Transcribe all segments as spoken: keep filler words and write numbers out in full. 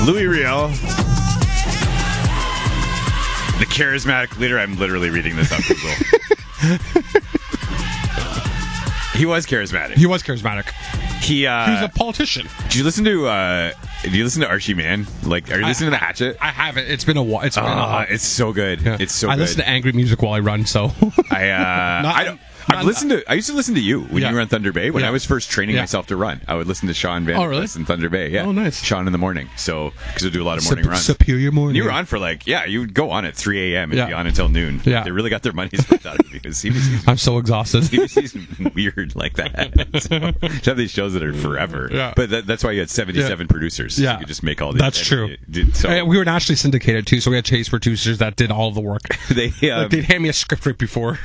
Louis Riel, the charismatic leader. I'm literally reading this on Google. He was charismatic. He was charismatic. He uh, He was a politician. Did you listen to? Uh, did you listen to Archie Mann? Like, are you listening to the Hatchet? I haven't. It's been a while. It's been a Uh, while. it's so good. Yeah. It's so I good. listen to angry music while I run, so. I uh, Not- I don't. not- I've listened to. I used to listen to you when Yeah. you were on Thunder Bay. When Yeah. I was first training Yeah. myself to run, I would listen to Sean Van Oh, really? in Thunder Bay. Yeah. Oh, nice. Sean in the morning. So because we do a lot of morning Sup- runs. Superior morning. You were on for like yeah, you would go on at three a.m. and Yeah. be on until noon. Yeah. They really got their money's worth out of you because C B C's I'm so exhausted. C B C's weird like that. So, you have these shows that are forever. Yeah. But that, that's why you had seventy-seven Yeah. producers. Yeah. You could just make all these. That's true. So And we were nationally syndicated too, so we had chase producers that did all of the work. they um, Like, they'd hand me a script right before.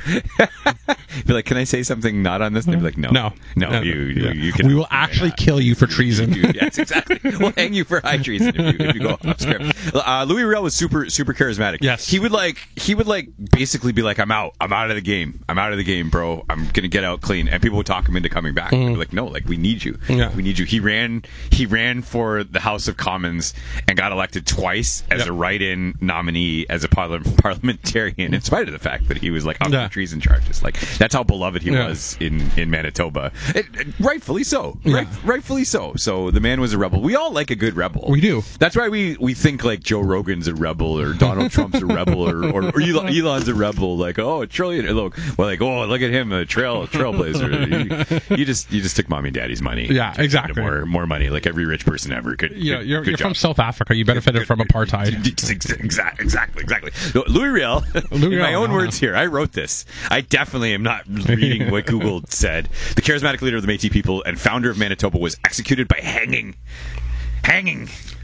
be like, "Can I say something not on this?" They'd be like, "No, No, no, you, you, Yeah. you can." We will actually kill you for treason. You- yes, exactly. We'll hang you for high treason if you, if you go off script. Uh, Louis Riel was super, super charismatic. Yes. he would like, he would like basically be like, "I'm out, I'm out of the game, I'm out of the game, bro. I'm gonna get out clean." And people would talk him into coming back. They'd be like, "No, like we need you. Yeah. We need you." He ran, he ran for the House of Commons and got elected twice as Yep. a write-in nominee as a parli- parliamentarian, in spite of the fact that he was like up Yeah. for treason charges. Like that's how beloved he Yeah. was in in Manitoba. It, it- rightfully so. Yeah. Right, rightfully so. So the man was a rebel. We all like a good rebel. We do. That's why we, we think like Joe Rogan's a rebel or Donald Trump's a rebel or, or, or Elon, Elon's a rebel. Like, oh, a trillion. Look, well, like, oh, look at him, a trail trailblazer. you, you just you just took mommy and daddy's money. Yeah, To- exactly. to More more money, like every rich person ever could. Yeah, could- you're, good you're job. from South Africa. You benefited from apartheid. Exactly, exactly, exactly. So, Louis Riel, Louis in my Riel, own no, words no. here, I wrote this. I definitely am not reading what Google said. The charismatic leader of the Métis people and founder of Manitoba was executed by hanging. Hanging.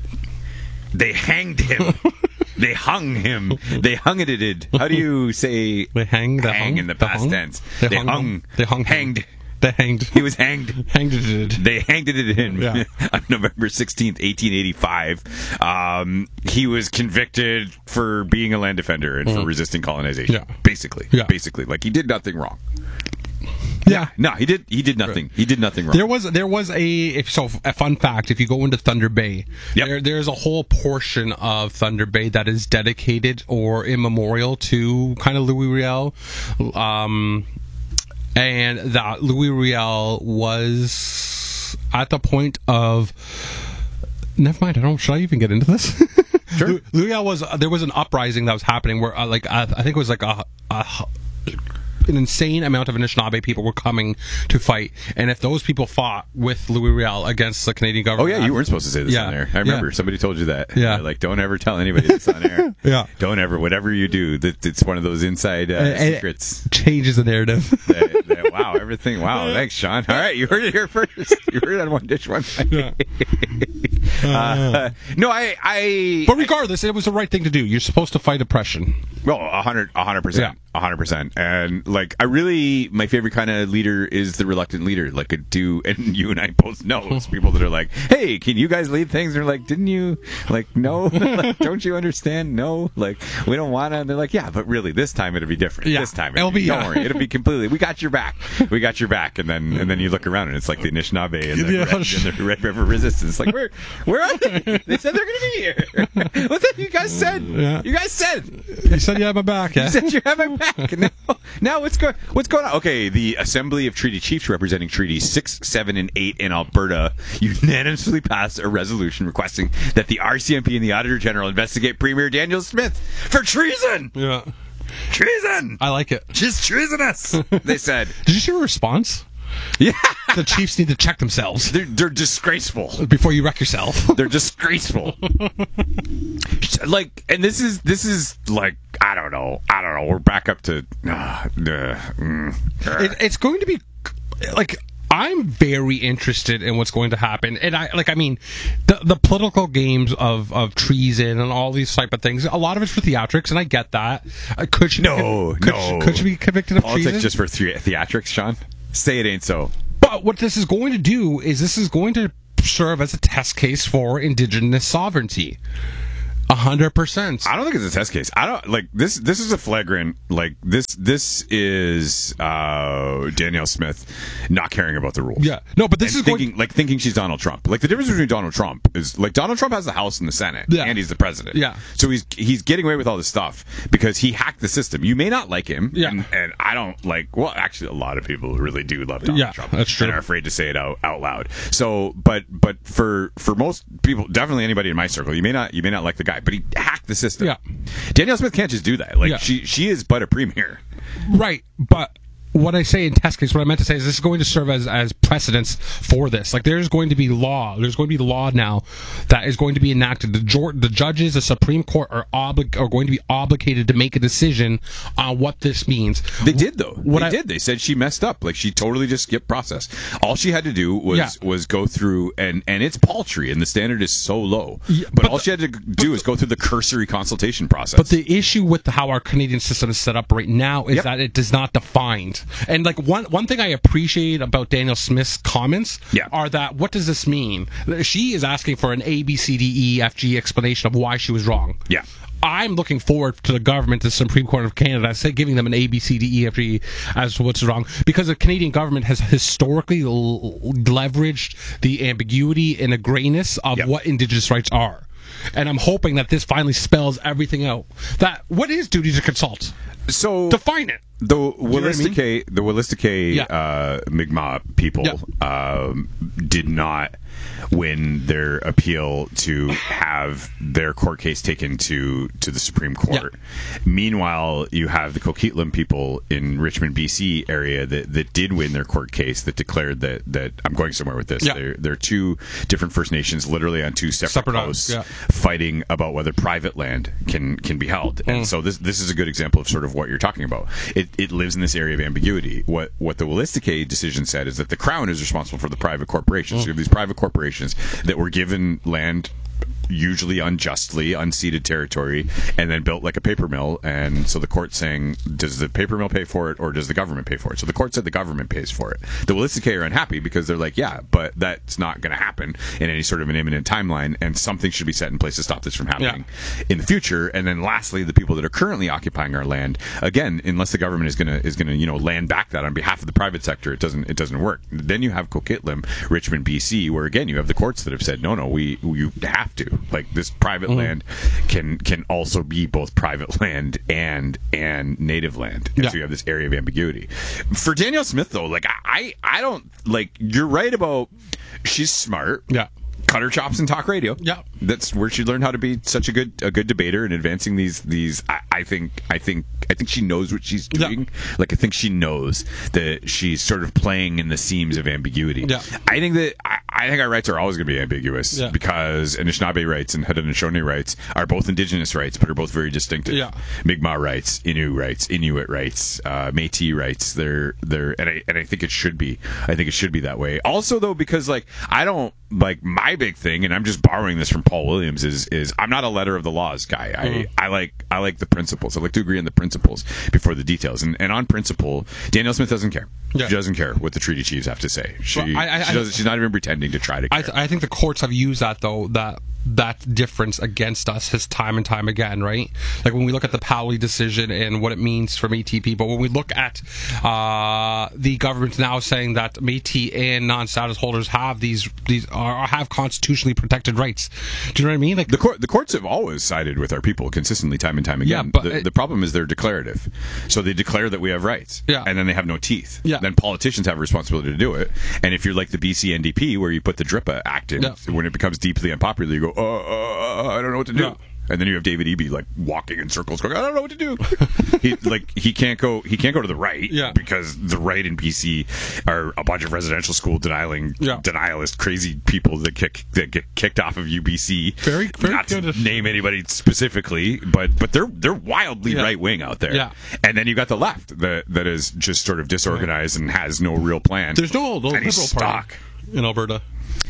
They hanged him. They hung him. They hung it. it. How do you say They hang, they hang hung, in the they past hung, tense? they They hung hung. him, they hung him. Hanged. They hanged. He was hanged. Hanged it. They hanged it in Yeah. on November sixteenth, eighteen eighty-five. Um, he was convicted for being a land defender and for resisting colonization. Yeah. Basically. Yeah. Basically. Like, he did nothing wrong. Yeah. No, he did He did nothing. He did nothing wrong. There was there was a if so a fun fact. If you go into Thunder Bay, Yep. there there's a whole portion of Thunder Bay that is dedicated or immemorial to kind of Louis Riel, um, and that Louis Riel was at the point of. Never mind. I don't. Should I even get into this? Sure. Louis Louis Riel was there was an uprising that was happening where uh, like I, I think it was like a. a an insane amount of Anishinaabe people were coming to fight, and if those people fought with Louis Riel against the Canadian Oh, government, yeah, you weren't supposed to say this Yeah. on air. I remember Yeah. somebody told you that. Yeah. They're like, don't ever tell anybody this on air. Yeah. Don't ever, whatever you do, that it's one of those inside uh, And- and secrets. it changes the narrative. that, that, wow, everything. Wow, thanks, Sean. All right, you heard it here first. You heard it on One Dish One Night. uh, no, I, I, But regardless, it was the right thing to do. You're supposed to fight oppression. well, a hundred, a hundred percent, a hundred percent, and like, I really, my favorite kind of leader is the reluctant leader. Like, a do, and you and I both know it's people that are like, "Hey, can you guys lead things?" And they're like, "Didn't you?" Like, no, like, don't you understand? No, like, we don't want to. And they're like, "Yeah, but really, this time it'll be different. Yeah, This time it'll be- don't yeah. worry, it'll be completely. We got your back. We got your back." And then, and then you look around, and it's like the Anishinaabe and the, Yeah. Red, and the Red River Resistance. Like, where, where are they? They said they're going to be here. What's that you guys said? Yeah. You guys said. You said you had my back, yeah? You said you have my back. And now, now what's going what's going on? Okay, the Assembly of Treaty Chiefs representing Treaties six, seven, and eight in Alberta unanimously passed a resolution requesting that the R C M P and the Auditor General investigate Premier Daniel Smith for treason. Yeah. Treason. I like it. Just treasonous. They said. Did you see her response? Yeah. The Chiefs need to check themselves They're, they're disgraceful. before you wreck yourself. They're disgraceful. Like, and this is this is like I don't know, I don't know. We're back up to. Uh, uh, mm, uh. it, it's going to be like I'm very interested in what's going to happen, and I like I mean the the political games of of treason and all these type of things. A lot of it's for theatrics, and I get that. Uh, could she No, be, could, no. could she be convicted of Politics treason? just for the- theatrics, Sean? Say it ain't so. But what this is going to do is this is going to serve as a test case for Indigenous sovereignty. A hundred percent. I don't think it's a test case. I don't like this. This is a flagrant. Like this. This is uh, Danielle Smith not caring about the rules. Yeah. No, but this and is thinking going... like thinking she's Donald Trump. Like the difference between Donald Trump is like Donald Trump has the House and the Senate, yeah. and he's the president. Yeah. So he's he's getting away with all this stuff because he hacked the system. You may not like him. Yeah. And, and I don't like. Well, actually, a lot of people really do love Donald yeah, Trump. That's true. And are afraid to say it out out loud. So, but but for for most people, definitely anybody in my circle, you may not you may not like the guy, but he hacked the system. Yeah. Danielle Smith can't just do that. Like yeah. she she is but a premier. Right, but what I say in test case, what I meant to say is this is going to serve as, as precedence for this. Like, there's going to be law. There's going to be law now that is going to be enacted. The, jo- the judges, the Supreme Court are oblig- are going to be obligated to make a decision on what this means. They did, though. What they I, did. They said she messed up. Like, she totally just skipped process. All she had to do was yeah. was go through, and, and it's paltry, and the standard is so low. Yeah, but, but all the, she had to do is go through the cursory consultation process. But the issue with the, how our Canadian system is set up right now is yep. that it does not define. And, like, one One thing I appreciate about Danielle Smith's comments yeah. are that, what does this mean? She is asking for an A, B, C, D, E, F, G explanation of why she was wrong. Yeah. I'm looking forward to the government, the Supreme Court of Canada, say, giving them an A, B, C, D, E, F, G as to what's wrong. Because the Canadian government has historically l- leveraged the ambiguity and the grayness of yep. what Indigenous rights are. And I'm hoping that this finally spells everything out. That what is duty to consult? So define it. The Wolastoqey, I mean? the Wolastoqey yeah. uh, Mi'kmaq people yeah. um, did not win their appeal to have their court case taken to, to the Supreme Court. Yeah. Meanwhile, you have the Coquitlam people in Richmond, B C area that, that did win their court case that declared that, that I'm going somewhere with this. Yeah. They're, they're two different First Nations, literally on two separate, separate coasts, yeah. fighting about whether private land can can be held. Mm. And so this this is a good example of sort of what you're talking about. It it lives in this area of ambiguity. What what the Wolastoqey decision said is that the Crown is responsible for the private corporations. Mm. So you have these private corporations that were given land, usually unjustly, unceded territory, and then built like a paper mill. And so the court's saying, does the paper mill pay for it or does the government pay for it? So the court said the government pays for it. The Wolastoqey are unhappy because they're like, yeah, but that's not going to happen in any sort of an imminent timeline, and something should be set in place to stop this from happening yeah. in the future. And then lastly, the people that are currently occupying our land, again, unless the government is going to is going to you know land back that on behalf of the private sector, it doesn't it doesn't work. Then you have Coquitlam, Richmond, B C, where again you have the courts that have said, no, no, we you have to. Like, this private mm. land can can also be both private land and and native land. And yeah. so you have this area of ambiguity. For Danielle Smith, though, like I I don't like. You're right about she's smart. Yeah. Cut her chops and talk radio. Yeah, that's where she learned how to be such a good a good debater and advancing these these. I, I think I think I think she knows what she's doing. Yeah. Like I think she knows that she's sort of playing in the seams of ambiguity. Yeah. I think that I, I think our rights are always going to be ambiguous yeah. because Anishinaabe rights and Haudenosaunee rights are both Indigenous rights, but are both very distinctive. Yeah. Mi'kmaq rights, Innu rights, Inuit rights, uh, Métis rights. They're they're and I and I think it should be. I think it should be that way. Also, though, because like I don't like my big thing, and I'm just borrowing this from Paul Williams, is is I'm not a letter of the laws guy. Mm. I, I like I like the principles. I like to agree on the principles before the details. And and on principle, Danielle Smith doesn't care. Yeah. She doesn't care what the treaty chiefs have to say. She, well, I, I, she doesn't, she's not even pretending to try to care. I, th- I think the courts have used that, though, that that difference against us his time and time again, right? Like when we look at the Powley decision and what it means for Métis people, when we look at uh, the government now saying that Métis and non-status holders have these these are have constitutionally protected rights. Do you know what I mean? Like the court, the courts have always sided with our people consistently, time and time again. Yeah, but the, it, the problem is they're declarative, so they declare that we have rights, yeah. and then they have no teeth. Yeah. Then politicians have a responsibility to do it, and if you're like the B C N D P, where you put the DRIPA Act in, yeah. when it becomes deeply unpopular, you go, uh, uh, I don't know what to do. Yeah. And then you have David Eby like walking in circles, going, "I don't know what to do." he like he can't go. He can't go to the right, yeah. because the right in B C are a bunch of residential school denialing, yeah. denialist, crazy people that kick that get kicked off of U B C. Very, very Not good. to name anybody specifically, but but they're they're wildly yeah. right wing out there. Yeah. And then you got the left that that is just sort of disorganized yeah. and has no real plan. There's no, no liberal party in Alberta.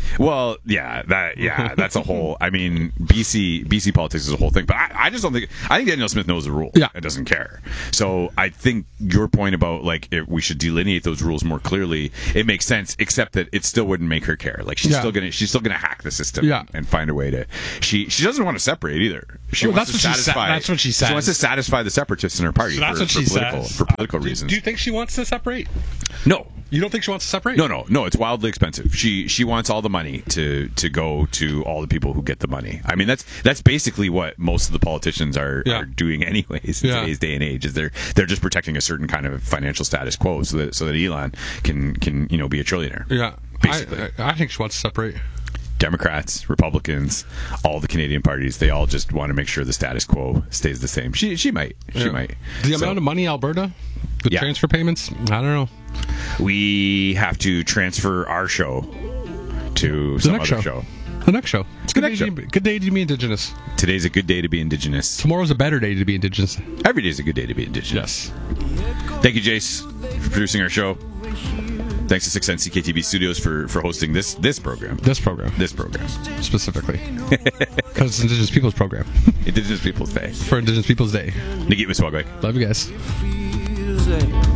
Well, yeah, that yeah, that's a whole. I mean, B C B C politics is a whole thing. But I, I just don't think. I think Danielle Smith knows the rules. Yeah, and doesn't care. So I think your point about like if we should delineate those rules more clearly, it makes sense. Except that it still wouldn't make her care. Like she's yeah. still gonna she's still gonna hack the system. Yeah. and find a way to. She she doesn't want to separate either. She well, wants that's to what satisfy. She sa- that's what she says. She wants to satisfy the separatists in her party. So that's for, what for she political, says. for political Uh, do, reasons. do you think she wants to separate? No. You don't think she wants to separate? No, no, no. It's wildly expensive. She she wants all the money to to go to all the people who get the money. I mean, that's that's basically what most of the politicians are, yeah. are doing anyways in yeah. today's day and age. Is they're they're just protecting a certain kind of financial status quo so that so that Elon can can you know be a trillionaire. Yeah, basically. I, I think she wants to separate. Democrats, Republicans, all the Canadian parties, they all just want to make sure the status quo stays the same. She she might. She yeah. might. The So, amount of money Alberta, the Yeah. transfer payments, I don't know. we have to transfer our show to The some next other show. show. The next show. It's The good next day, show. To be, good day to be Indigenous. Today's a good day to be Indigenous. Tomorrow's a better day to be Indigenous. Every day's a good day to be Indigenous. Yes. Thank you, Jace, for producing our show. Thanks to six N C K T V Studios for, for hosting this this program. This program. This program. Specifically. Because it's Indigenous Peoples Program. Indigenous Peoples Day. For Indigenous Peoples Day. Nagit Miswagway. Love you guys. Feels like